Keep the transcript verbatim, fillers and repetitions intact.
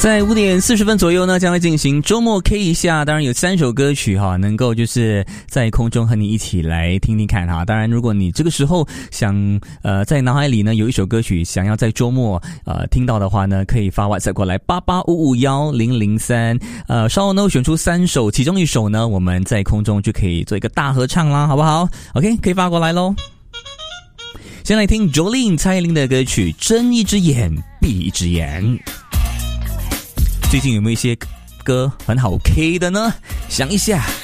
在五点四十分左右呢，将会进行周末 K 一下。当然有三首歌曲哈，能够就是在空中和你一起来听听看哈。当然，如果你这个时候想呃在脑海里呢有一首歌曲想要在周末呃听到的话呢，可以发 WhatsApp 过来八八五五一零零三。呃，稍后呢选出三首，其中一首呢我们在空中就可以做一个大合唱啦，好不好 ？OK， 可以发过来咯。先来听 Jolin 蔡依林的歌曲《睁一只眼闭一只眼》。最近有没有一些歌很好 K 的呢？想一下。